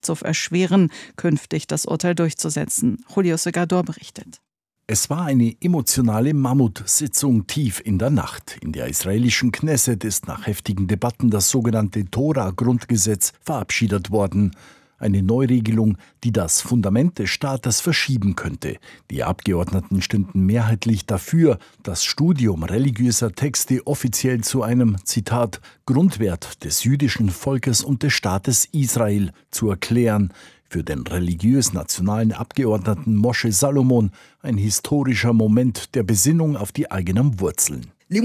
erschweren, künftig das Urteil durchzusetzen. Julio Segador berichtet. Es war eine emotionale Mammutsitzung tief in der Nacht. In der israelischen Knesset ist nach heftigen Debatten das sogenannte Tora-Grundgesetz verabschiedet worden. Eine Neuregelung, die das Fundament des Staates verschieben könnte. Die Abgeordneten stimmten mehrheitlich dafür, das Studium religiöser Texte offiziell zu einem, Zitat, Grundwert des jüdischen Volkes und des Staates Israel zu erklären. Für den religiös-nationalen Abgeordneten Moshe Salomon ein historischer Moment der Besinnung auf die eigenen Wurzeln.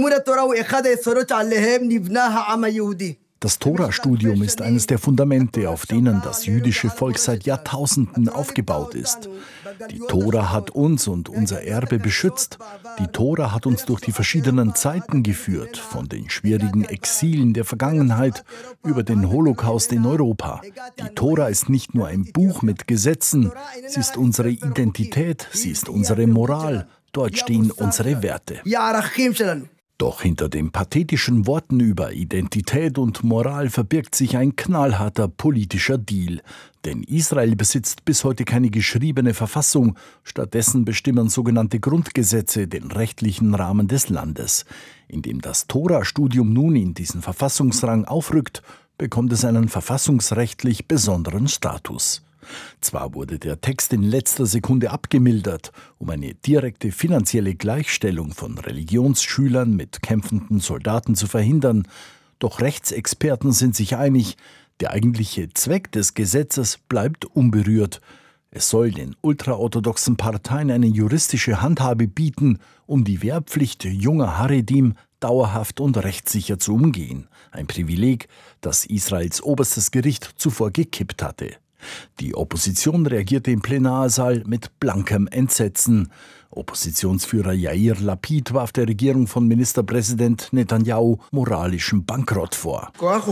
Das Tora-Studium ist eines der Fundamente, auf denen das jüdische Volk seit Jahrtausenden aufgebaut ist. Die Tora hat uns und unser Erbe beschützt. Die Tora hat uns durch die verschiedenen Zeiten geführt, von den schwierigen Exilen der Vergangenheit über den Holocaust in Europa. Die Tora ist nicht nur ein Buch mit Gesetzen, sie ist unsere Identität, sie ist unsere Moral. Dort stehen unsere Werte. Doch hinter den pathetischen Worten über Identität und Moral verbirgt sich ein knallharter politischer Deal. Denn Israel besitzt bis heute keine geschriebene Verfassung. Stattdessen bestimmen sogenannte Grundgesetze den rechtlichen Rahmen des Landes. Indem das Tora-Studium nun in diesen Verfassungsrang aufrückt, bekommt es einen verfassungsrechtlich besonderen Status. Zwar wurde der Text in letzter Sekunde abgemildert, um eine direkte finanzielle Gleichstellung von Religionsschülern mit kämpfenden Soldaten zu verhindern, doch Rechtsexperten sind sich einig, der eigentliche Zweck des Gesetzes bleibt unberührt. Es soll den ultraorthodoxen Parteien eine juristische Handhabe bieten, um die Wehrpflicht junger Haredim dauerhaft und rechtssicher zu umgehen. Ein Privileg, das Israels oberstes Gericht zuvor gekippt hatte. Die Opposition reagierte im Plenarsaal mit blankem Entsetzen. Oppositionsführer Yair Lapid warf der Regierung von Ministerpräsident Netanyahu moralischen Bankrott vor.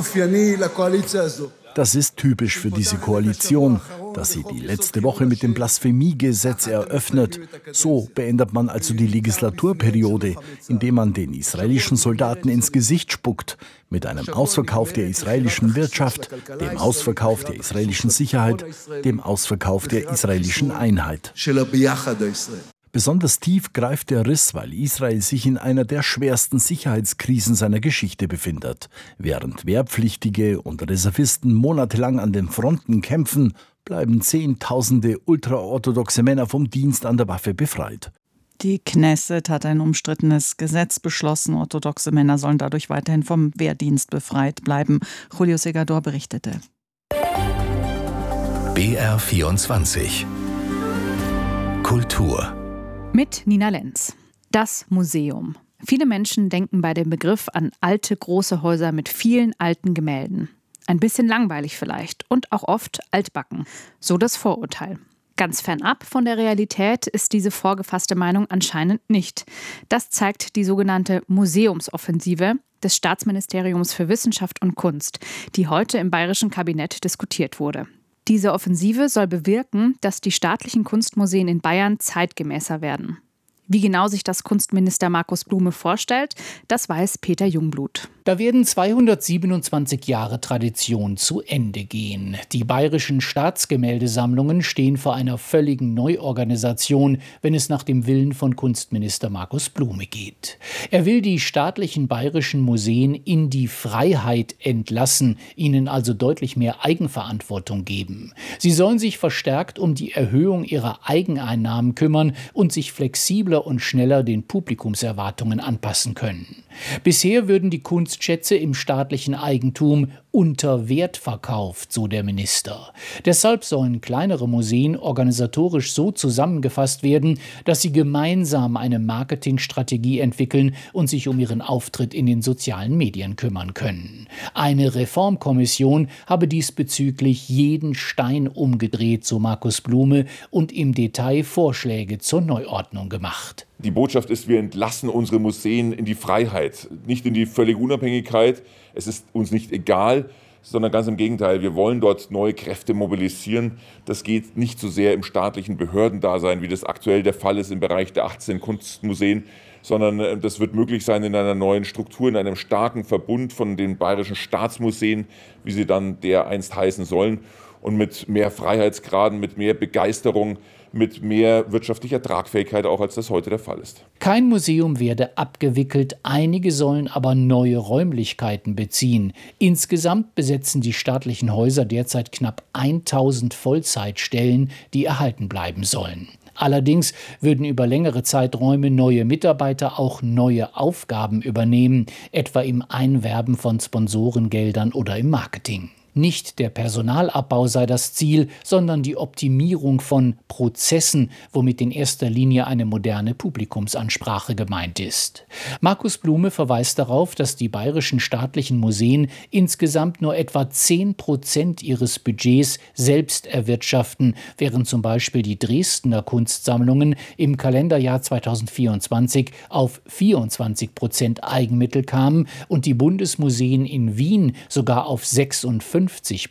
Das ist typisch für diese Koalition, dass sie die letzte Woche mit dem Blasphemiegesetz eröffnet. So beendet man also die Legislaturperiode, indem man den israelischen Soldaten ins Gesicht spuckt, mit einem Ausverkauf der israelischen Wirtschaft, dem Ausverkauf der israelischen Sicherheit, dem Ausverkauf der israelischen Einheit. Besonders tief greift der Riss, weil Israel sich in einer der schwersten Sicherheitskrisen seiner Geschichte befindet. Während Wehrpflichtige und Reservisten monatelang an den Fronten kämpfen, bleiben Zehntausende ultraorthodoxe Männer vom Dienst an der Waffe befreit. Die Knesset hat ein umstrittenes Gesetz beschlossen. Orthodoxe Männer sollen dadurch weiterhin vom Wehrdienst befreit bleiben. Julio Segador berichtete. BR24 Kultur mit Nina Lenz. Das Museum. Viele Menschen denken bei dem Begriff an alte, große Häuser mit vielen alten Gemälden. Ein bisschen langweilig vielleicht und auch oft altbacken. So das Vorurteil. Ganz fernab von der Realität ist diese vorgefasste Meinung anscheinend nicht. Das zeigt die sogenannte Museumsoffensive des Staatsministeriums für Wissenschaft und Kunst, die heute im bayerischen Kabinett diskutiert wurde. Diese Offensive soll bewirken, dass die staatlichen Kunstmuseen in Bayern zeitgemäßer werden. Wie genau sich das Kunstminister Markus Blume vorstellt, das weiß Peter Jungblut. Da werden 227 Jahre Tradition zu Ende gehen. Die bayerischen Staatsgemäldesammlungen stehen vor einer völligen Neuorganisation, wenn es nach dem Willen von Kunstminister Markus Blume geht. Er will die staatlichen bayerischen Museen in die Freiheit entlassen, ihnen also deutlich mehr Eigenverantwortung geben. Sie sollen sich verstärkt um die Erhöhung ihrer Eigeneinnahmen kümmern und sich flexibler und schneller den Publikumserwartungen anpassen können. Bisher würden die Kunstschätze im staatlichen Eigentum unter Wert verkauft, so der Minister. Deshalb sollen kleinere Museen organisatorisch so zusammengefasst werden, dass sie gemeinsam eine Marketingstrategie entwickeln und sich um ihren Auftritt in den sozialen Medien kümmern können. Eine Reformkommission habe diesbezüglich jeden Stein umgedreht, so Markus Blume, und im Detail Vorschläge zur Neuordnung gemacht. Die Botschaft ist, wir entlassen unsere Museen in die Freiheit, nicht in die völlige Unabhängigkeit. Es ist uns nicht egal, sondern ganz im Gegenteil. Wir wollen dort neue Kräfte mobilisieren. Das geht nicht so sehr im staatlichen Behördendasein, wie das aktuell der Fall ist im Bereich der 18 Kunstmuseen, sondern das wird möglich sein in einer neuen Struktur, in einem starken Verbund von den bayerischen Staatsmuseen, wie sie dann dereinst heißen sollen. und mit mehr Freiheitsgraden, mit mehr Begeisterung, mit mehr wirtschaftlicher Tragfähigkeit auch, als das heute der Fall ist. Kein Museum werde abgewickelt, einige sollen aber neue Räumlichkeiten beziehen. Insgesamt besetzen die staatlichen Häuser derzeit knapp 1000 Vollzeitstellen, die erhalten bleiben sollen. Allerdings würden über längere Zeiträume neue Mitarbeiter auch neue Aufgaben übernehmen, etwa im Einwerben von Sponsorengeldern oder im Marketing. Nicht der Personalabbau sei das Ziel, sondern die Optimierung von Prozessen, womit in erster Linie eine moderne Publikumsansprache gemeint ist. Markus Blume verweist darauf, dass die bayerischen staatlichen Museen insgesamt nur etwa 10% ihres Budgets selbst erwirtschaften, während zum Beispiel die Dresdner Kunstsammlungen im Kalenderjahr 2024 auf 24% Eigenmittel kamen und die Bundesmuseen in Wien sogar auf 56%.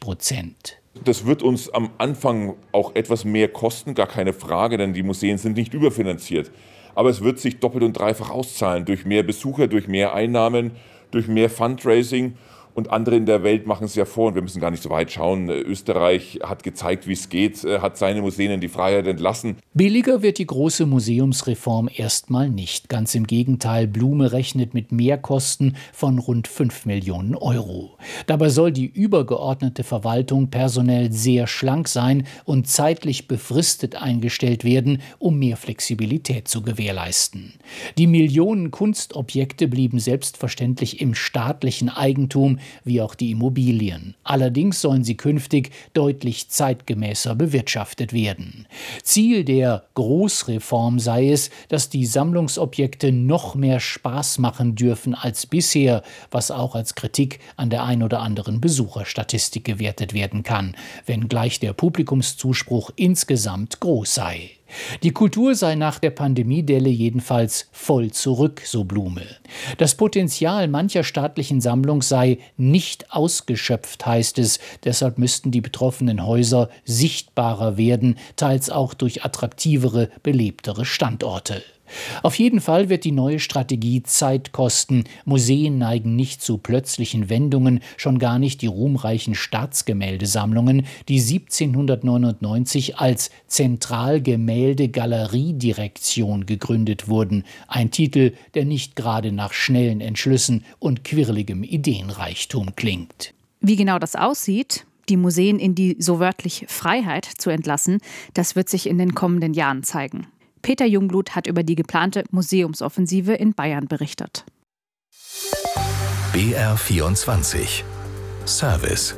Das wird uns am Anfang auch etwas mehr kosten, gar keine Frage, denn die Museen sind nicht überfinanziert. Aber es wird sich doppelt und dreifach auszahlen, durch mehr Besucher, durch mehr Einnahmen, durch mehr Fundraising. Und andere in der Welt machen es ja vor, und wir müssen gar nicht so weit schauen. Österreich hat gezeigt, wie es geht, hat seine Museen in die Freiheit entlassen. Billiger wird die große Museumsreform erstmal nicht. Ganz im Gegenteil, Blume rechnet mit Mehrkosten von rund 5 Millionen Euro. Dabei soll die übergeordnete Verwaltung personell sehr schlank sein und zeitlich befristet eingestellt werden, um mehr Flexibilität zu gewährleisten. Die Millionen Kunstobjekte blieben selbstverständlich im staatlichen Eigentum, wie auch die Immobilien. Allerdings sollen sie künftig deutlich zeitgemäßer bewirtschaftet werden. Ziel der Großreform sei es, dass die Sammlungsobjekte noch mehr Spaß machen dürfen als bisher, was auch als Kritik an der ein oder anderen Besucherstatistik gewertet werden kann, wenngleich der Publikumszuspruch insgesamt groß sei. Die Kultur sei nach der Pandemiedelle jedenfalls voll zurück, so Blume. Das Potenzial mancher staatlichen Sammlung sei nicht ausgeschöpft, heißt es. Deshalb müssten die betroffenen Häuser sichtbarer werden, teils auch durch attraktivere, belebtere Standorte. Auf jeden Fall wird die neue Strategie Zeit kosten. Museen neigen nicht zu plötzlichen Wendungen, schon gar nicht die ruhmreichen Staatsgemäldesammlungen, die 1799 als Zentralgemälde-Galeriedirektion gegründet wurden. Ein Titel, der nicht gerade nach schnellen Entschlüssen und quirligem Ideenreichtum klingt. Wie genau das aussieht, die Museen in die so wörtlich Freiheit zu entlassen, das wird sich in den kommenden Jahren zeigen. Peter Jungblut hat über die geplante Museumsoffensive in Bayern berichtet. BR24 Service.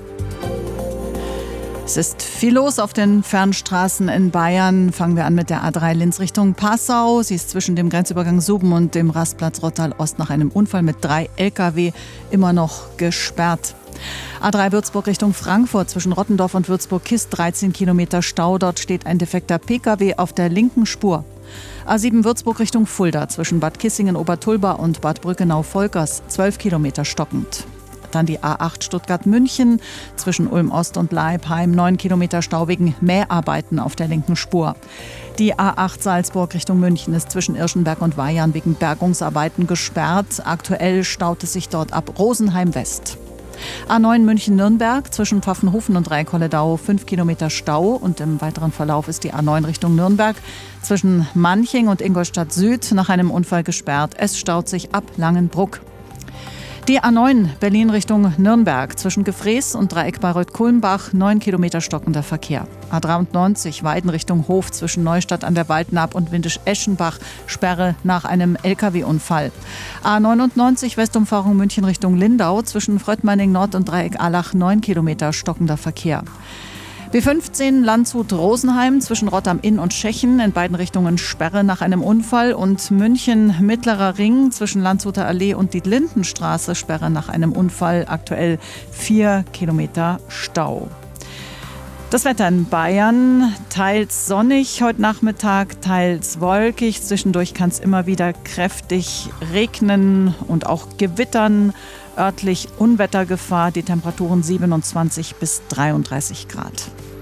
Es ist viel los auf den Fernstraßen in Bayern. Fangen wir an mit der A3 Linz Richtung Passau. Sie ist zwischen dem Grenzübergang Suben und dem Rastplatz Rottal-Ost nach einem Unfall mit 3 Lkw immer noch gesperrt. A3 Würzburg Richtung Frankfurt zwischen Rottendorf und Würzburg-Kist 13 Kilometer Stau. Dort steht ein defekter Pkw auf der linken Spur. A7 Würzburg Richtung Fulda zwischen Bad Kissingen-Obertulba und Bad Brückenau-Volkers 12 Kilometer stockend. Dann die A8 Stuttgart-München zwischen Ulm-Ost und Leipheim 9 Kilometer Stau wegen Mäharbeiten auf der linken Spur. Die A8 Salzburg Richtung München ist zwischen Irschenberg und Weyarn wegen Bergungsarbeiten gesperrt. Aktuell staut es sich dort ab Rosenheim West. A9 München-Nürnberg zwischen Pfaffenhofen und Dreikolledau 5 Kilometer Stau und im weiteren Verlauf ist die A9 Richtung Nürnberg zwischen Manching und Ingolstadt Süd nach einem Unfall gesperrt. Es staut sich ab Langenbruck. Die A9 Berlin Richtung Nürnberg zwischen Gefrees und Dreieck Bayreuth-Kulmbach 9 Kilometer stockender Verkehr. A93 Weiden Richtung Hof zwischen Neustadt an der Waldnaab und Windisch-Eschenbach Sperre nach einem Lkw-Unfall. A99 Westumfahrung München Richtung Lindau zwischen Fröttmanning Nord und Dreieck Allach 9 Kilometer stockender Verkehr. B15 Landshut-Rosenheim zwischen Rotterdam-Inn und Schechen in beiden Richtungen Sperre nach einem Unfall und München-Mittlerer Ring zwischen Landshuter Allee und Dietlindenstraße Sperre nach einem Unfall, aktuell 4 Kilometer Stau. Das Wetter in Bayern, teils sonnig heute Nachmittag, teils wolkig. Zwischendurch kann es immer wieder kräftig regnen und auch gewittern. Örtlich Unwettergefahr, die Temperaturen 27 bis 33 Grad.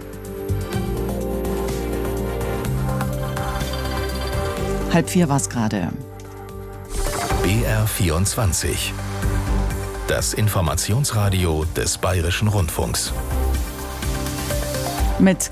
Halb 4 war es gerade. BR24. Das Informationsradio des Bayerischen Rundfunks. Mit